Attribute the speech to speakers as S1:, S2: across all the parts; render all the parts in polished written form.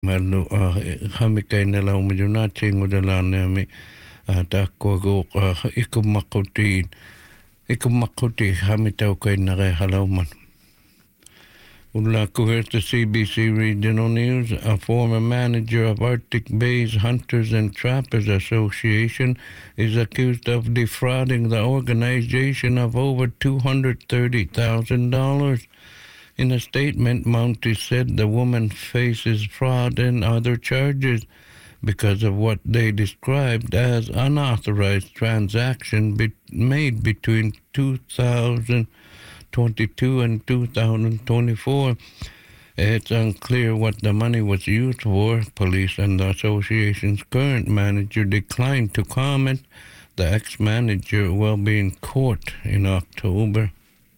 S1: Malu hamikai na lau medunati ngudalane mi ta ko ikumakuti hamitau kai na re halauman. Ula here's the CBC Regional News. A former manager of Arctic Bay's Hunters and Trappers Association is accused of defrauding the organization of over $230,000. In a statement, Mounty said the woman faces fraud and other charges because of what they described as unauthorized transactions made between 2022 and 2024. It's unclear what the money was used for. Police and the association's current manager declined to comment. The ex-manager will be in court in October.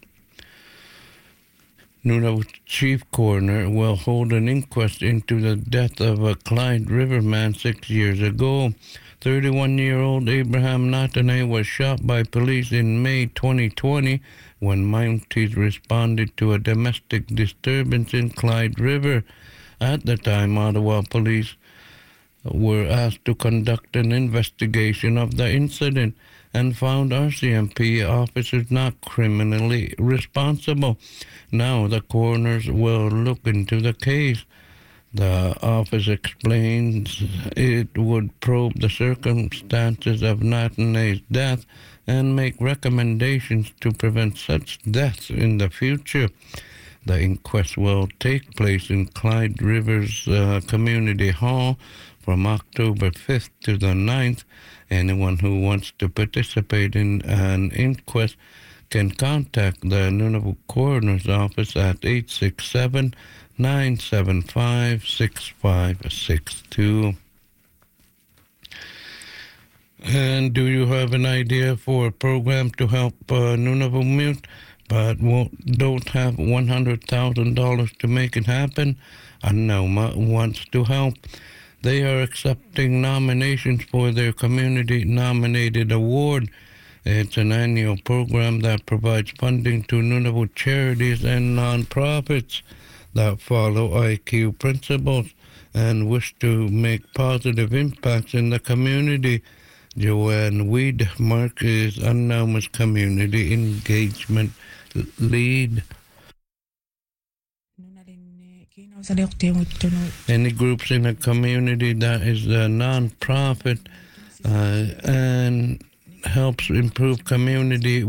S1: Nunavut Chief Coroner will hold an inquest into the death of a Clyde River man 6 years ago. 31-year-old Abraham Natanay was shot by police in May 2020 when Mounties responded to a domestic disturbance in Clyde River. At the time, Ottawa police were asked to conduct an investigation of the incident and found RCMP officers not criminally responsible. Now the coroners will look into the case. The office explains it would probe the circumstances of Natanay's death and make recommendations to prevent such deaths in the future. The inquest will take place in Clyde Rivers Community Hall from October 5th to the 9th. Anyone who wants to participate in an inquest can contact the Nunavut Coroner's Office at 867-975-6562. And do you have an idea for a program to help Nunavut Mute, but don't have $100,000 to make it happen? Anauma wants to help. They are accepting nominations for their community-nominated award. It's an annual program that provides funding to Nunavut charities and nonprofits that follow IQ principles and wish to make positive impacts in the community. Joanne Weedmark is Anauma's community engagement lead. Any groups in a community that is a non-profit and helps improve community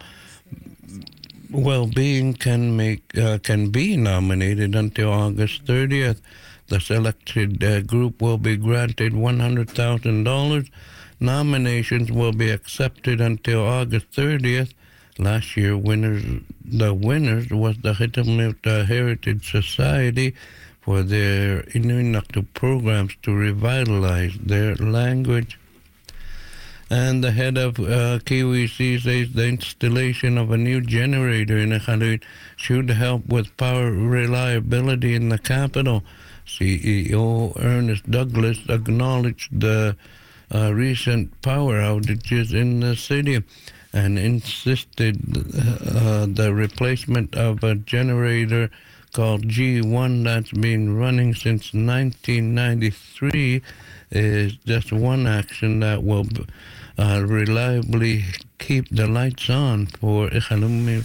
S1: well-being can be nominated until August 30th. The selected group will be granted $100,000. Nominations will be accepted until August 30th. Last year, the winners was the Hitamilta Heritage Society for their Inuinnaqtu programs to revitalize their language. And the head of KWC says the installation of a new generator in Iqaluit should help with power reliability in the capital. CEO Ernest Douglas acknowledged the recent power outages in the city and insisted the replacement of a generator called G1 that's been running since 1993 is just one action that will reliably keep the lights on for Iqaluit.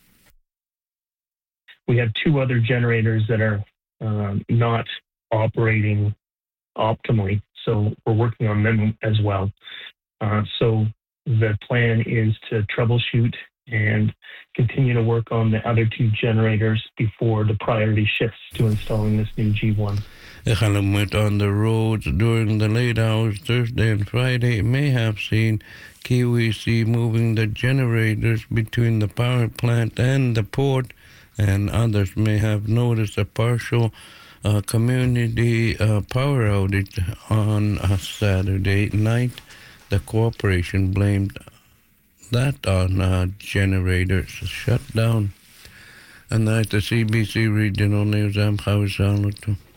S2: We have two other generators that are not operating optimally, so we're working on them as well. So the plan is to troubleshoot and continue to work on the other two generators before the priority shifts to installing this new G1.
S1: Iqaluit on the roads during the late hours Thursday and Friday may have seen KWC moving the generators between the power plant and the port, and others may have noticed a partial community power outage on a Saturday night. The corporation blamed that on generators shut down. And that's the CBC Regional News. I'm Howard Salato.